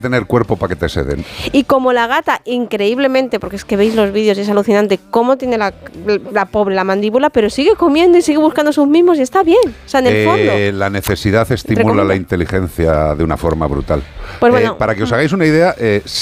tener cuerpo para que te seden. Y como la gata, increíblemente, porque es que veis los vídeos y es alucinante cómo tiene la pobre la mandíbula, pero sigue comiendo y sigue buscando sus mismos y está bien. O sea, en el fondo. La necesidad estimula la inteligencia de una forma brutal. Pues bueno, para que os hagáis una idea,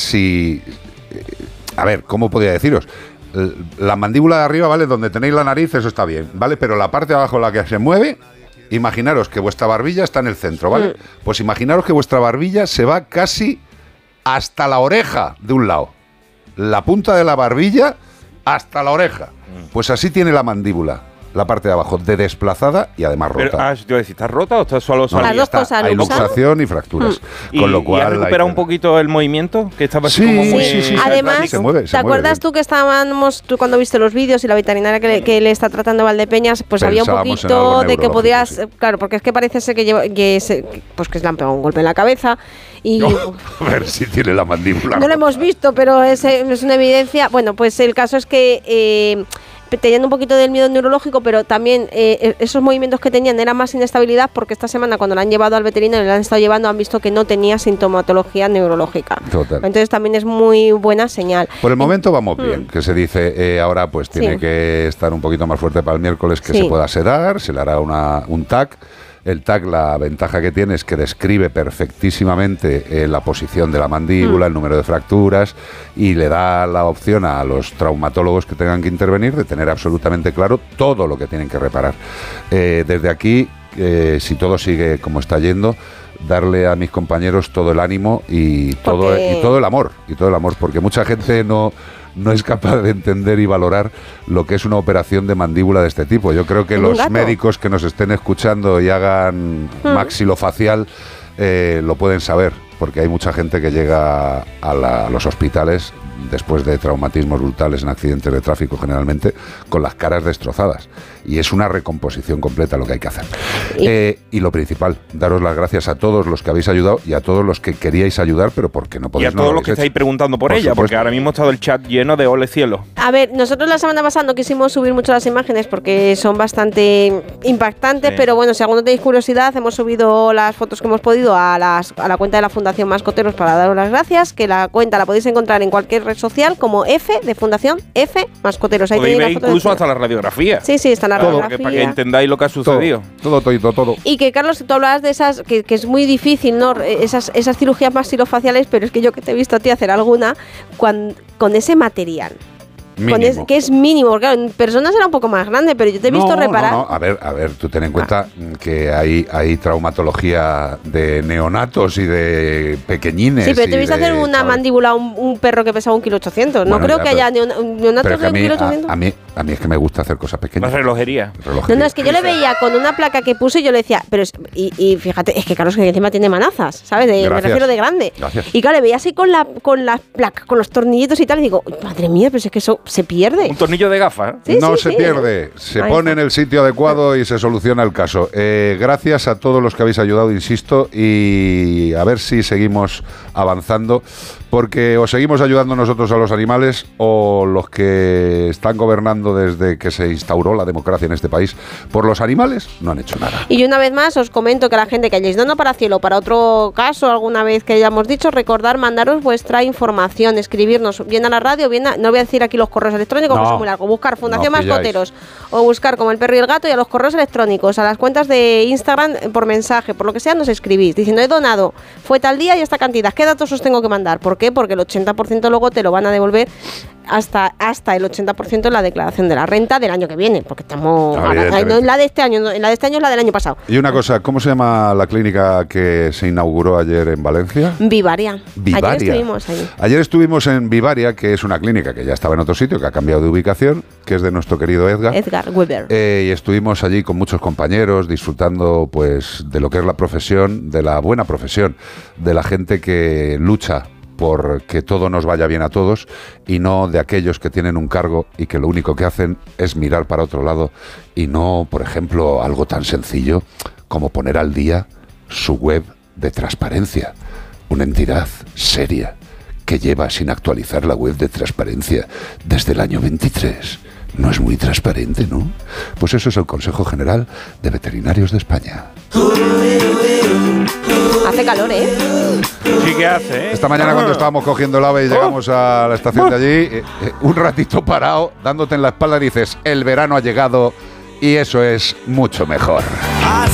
a ver, ¿cómo podría deciros? La mandíbula de arriba, ¿vale? Donde tenéis la nariz, eso está bien, ¿vale? Pero la parte de abajo, la que se mueve, imaginaros que vuestra barbilla está en el centro, ¿vale? Pues imaginaros que vuestra barbilla se va casi hasta la oreja de un lado. La punta de la barbilla hasta la oreja. Pues así tiene la mandíbula, la parte de abajo, de desplazada y además rota. Pero, te iba a decir, ¿está rota o está solo? Las dos cosas. Hay luxación y fracturas. Con lo cual ¿y ha recuperado un poquito el movimiento? Que estaba así como muy... Sí. Además, ¿te acuerdas tú que estábamos, tú cuando viste los vídeos y la veterinaria que le está tratando a Valdepeñas, pues había un poquito de que podías... Sí. Claro, porque es que parece ser que se le han pegado un golpe en la cabeza y... a ver si tiene la mandíbula. No lo hemos visto, pero es una evidencia. Bueno, pues el caso es que... teniendo un poquito del miedo neurológico, pero también esos movimientos que tenían eran más inestabilidad, porque esta semana cuando la han llevado al veterinario y la han estado llevando han visto que no tenía sintomatología neurológica. Total. Entonces también es muy buena señal. Por el momento vamos bien, que se dice ahora pues tiene que estar un poquito más fuerte para el miércoles, que se pueda sedar, se le hará un TAC. El TAC, la ventaja que tiene es que describe perfectísimamente la posición de la mandíbula, el número de fracturas, y le da la opción a los traumatólogos que tengan que intervenir de tener absolutamente claro todo lo que tienen que reparar. Desde aquí, si todo sigue como está yendo, darle a mis compañeros todo el ánimo y todo el amor, porque mucha gente no es capaz de entender y valorar lo que es una operación de mandíbula de este tipo. Yo creo que los médicos que nos estén escuchando y hagan maxilofacial lo pueden saber, porque hay mucha gente que llega a los hospitales después de traumatismos brutales en accidentes de tráfico, generalmente con las caras destrozadas, y es una recomposición completa lo que hay que hacer. Y lo principal, daros las gracias a todos los que habéis ayudado y a todos los que queríais ayudar, pero porque no podéis. Y a todos los que estáis preguntando por ella, porque ahora mismo ha estado el chat lleno de ole cielo. A ver, nosotros la semana pasada no quisimos subir mucho las imágenes porque son bastante impactantes, pero bueno, si alguno tenéis curiosidad, hemos subido las fotos que hemos podido a la cuenta de la Fundación Mascoteros para daros las gracias, que la cuenta la podéis encontrar en cualquier red social como F de Fundación F Mascoteros. Ahí podéis ver incluso hasta la radiografía. Sí, está en la radiografía. Para que entendáis lo que ha sucedido. Todo. Y que, Carlos, tú hablabas de esas, que es muy difícil, ¿no? Esas cirugías maxilofaciales, pero es que yo que te he visto a ti hacer alguna con ese material. Que es mínimo, porque claro, en personas era un poco más grande, pero yo te he visto reparar. No. A ver, tú ten en cuenta que hay traumatología de neonatos y de pequeñines. Sí, pero te he visto hacer una mandíbula a un perro que pesaba 1,8 kg. No creo que haya neonatos de 1,8 kg. A mí es que me gusta hacer cosas pequeñas. Más relojería. No, es que yo le veía con una placa que puse y yo le decía, pero y fíjate, es que Carlos, que encima tiene manazas, ¿sabes? Me refiero de grande. Gracias. Y claro, le veía así con la placa, con los tornillitos y tal, y digo, madre mía, pero es que eso se pierde. Un tornillo de gafa, ¿eh? Se pierde, se pone en el sitio adecuado y se soluciona el caso. Gracias a todos los que habéis ayudado, insisto, y a ver si seguimos avanzando, porque o seguimos ayudando nosotros a los animales, o los que están gobernando desde que se instauró la democracia en este país por los animales no han hecho nada. Y una vez más os comento que a la gente que hayáis dado para cielo, para otro caso, alguna vez que hayamos dicho, recordar mandaros vuestra información, escribirnos bien a la radio, bien no voy a decir aquí los correos electrónicos, que es muy largo, buscar Fundación Mascoteros o buscar como El Perro y el Gato, y a los correos electrónicos, a las cuentas de Instagram, por mensaje, por lo que sea, nos escribís diciendo: he donado, fue tal día y esta cantidad, ¿qué datos os tengo que mandar? ¿Por qué? Porque el 80% luego te lo van a devolver hasta el 80% en la declaración de la renta del año que viene, porque estamos no en la de este año, en la de este año es la del año pasado. Y una cosa, ¿cómo se llama la clínica que se inauguró ayer en Valencia? Vivaria. Ayer estuvimos en Vivaria, que es una clínica que ya estaba en otro sitio, que ha cambiado de ubicación, que es de nuestro querido Edgar Weber. Y estuvimos allí con muchos compañeros disfrutando pues de lo que es la profesión, de la buena profesión, de la gente que lucha por que todo nos vaya bien a todos, y no de aquellos que tienen un cargo y que lo único que hacen es mirar para otro lado, y no, por ejemplo, algo tan sencillo como poner al día su web de transparencia. Una entidad seria que lleva sin actualizar la web de transparencia desde el año 23. no es muy transparente, ¿no? Pues eso es el Consejo General de Veterinarios de España. Hace calor, ¿eh? Sí que hace, ¿eh? Esta mañana cuando estábamos cogiendo el AVE y llegamos a la estación de allí, un ratito parado, dándote en la espalda, dices, el verano ha llegado y eso es mucho mejor.